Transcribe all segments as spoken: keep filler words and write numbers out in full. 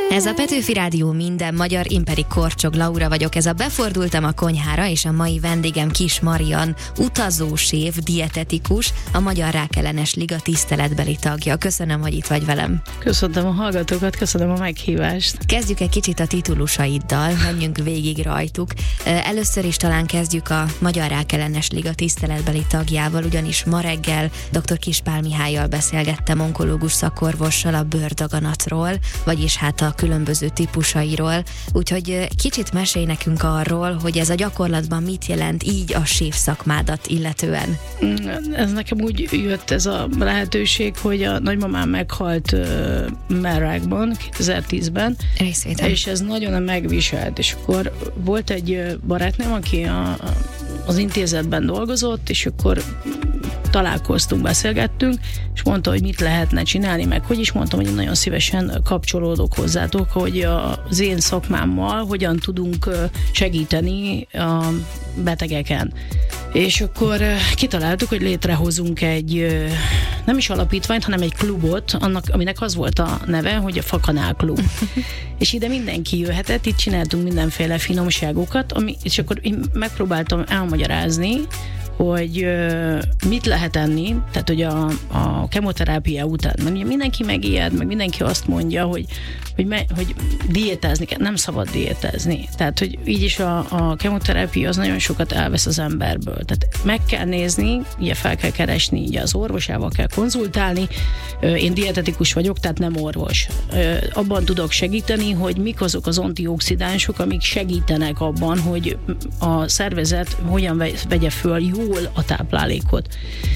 Ez a Petőfi Rádió minden magyar, én pedig Korcsog Laura vagyok. Ez a Befordultam a konyhára, és a mai vendégem Kiss Marian, utazóséf, dietetikus, a Magyar Rákellenes Liga tiszteletbeli tagja. Köszönöm, hogy itt vagy velem. Köszönöm a hallgatókat, köszönöm a meghívást. Kezdjük egy kicsit a titulusaiddal, menjünk végig rajtuk. Először is talán kezdjük a Magyar Rákellenes Liga tiszteletbeli tagjával, ugyanis ma reggel dr. Kiss Pál Mihállyal beszélgettem, onkológus szakorvossal a bőrdaganatról, vagyis hát a különböző típusairól, úgyhogy kicsit mesélj nekünk arról, hogy ez a gyakorlatban mit jelent így a séf szakmádat illetően. Ez nekem úgy jött ez a lehetőség, hogy a nagymamám meghalt uh, Merrákban kétezer-tízben, Részvétel. És ez nagyon megviselt, és akkor volt egy barátnőm, aki a, az intézetben dolgozott, és akkor találkoztunk, beszélgettünk, és mondta, hogy mit lehetne csinálni, meg hogy is mondtam, hogy én nagyon szívesen kapcsolódok hozzátok, hogy az én szakmámmal hogyan tudunk segíteni a betegeken. És akkor kitaláltuk, hogy létrehozunk egy nem is alapítványt, hanem egy klubot, annak, aminek az volt a neve, hogy a Fakanál Klub. És ide mindenki jöhetett, itt csináltunk mindenféle finomságokat, ami, és akkor én megpróbáltam elmagyarázni, hogy uh, mit lehet enni, tehát hogy a, a kemoterápia után, mert ugye mindenki megijed, meg mindenki azt mondja, hogy, hogy, me, hogy diétázni kell, nem szabad diétázni. Tehát, hogy így is a, a kemoterápia az nagyon sokat elvesz az emberből. Tehát meg kell nézni, ugye fel kell keresni, ugye az orvosával kell konzultálni. Én dietetikus vagyok, tehát nem orvos. Abban tudok segíteni, hogy mik azok az antioxidánsok, amik segítenek abban, hogy a szervezet hogyan vegye föl jó a táplálékot.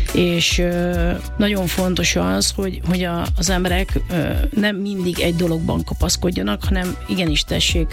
És nagyon fontos az, hogy, hogy a, az emberek nem mindig egy dologban kapaszkodjanak, hanem igenis tessék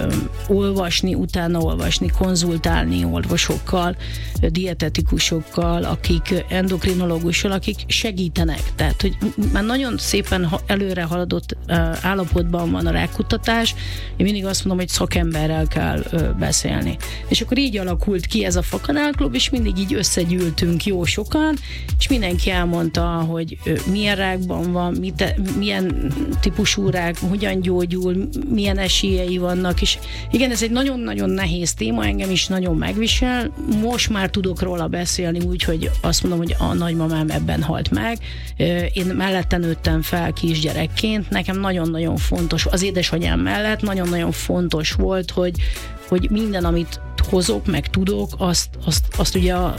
olvasni, utána olvasni, konzultálni orvosokkal, dietetikusokkal, akik endokrinológussal, akik segítenek. Tehát, hogy már nagyon szépen előre haladott állapotban van a rákkutatás, én mindig azt mondom, hogy szakemberrel kell beszélni. És akkor így alakult ki ez a Fakanál Klub, és mindig így összegyűltünk jó sokan, és mindenki elmondta, hogy milyen rákban van, mit, milyen típusú rák, hogyan gyógyul, milyen esélyei vannak, és igen, ez egy nagyon-nagyon nehéz téma, engem is nagyon megvisel. Most már tudok róla beszélni úgy, hogy azt mondom, hogy a nagymamám ebben halt meg. Én mellette nőttem fel kisgyerekként, nekem nagyon-nagyon fontos, az édesanyám mellett nagyon-nagyon fontos volt, hogy, hogy minden, amit hozok, meg tudok, azt, azt, azt ugye a